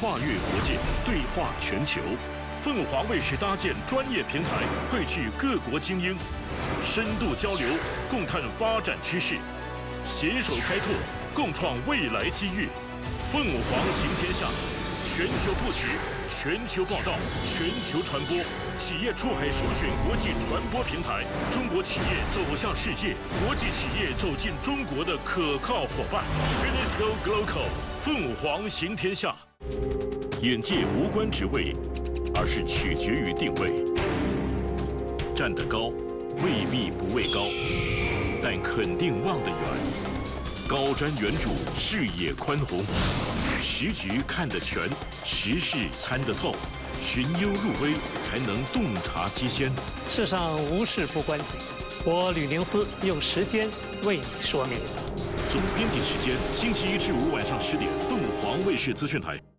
跨越国界，对话全球。凤凰卫视搭建专业平台，汇聚各国精英，深度交流，共探发展趋势，携手开拓，共创未来机遇。凤凰行天下，全球布局，全球报道，全球传播。企业出海首选国际传播平台，中国企业走向世界，国际企业走进中国的可靠伙伴。Finisco Global， 凤凰行天下。眼界无关职位，而是取决于定位。站得高，未必不畏高，但肯定望得远。高瞻远瞩，视野宽宏，时局看得全，时事参得透。寻幽入微，才能洞察机先。 世上无事不关己，我吕宁思用时间为你说明。 总编辑时间：星期一至五晚上10点，凤凰卫视资讯台。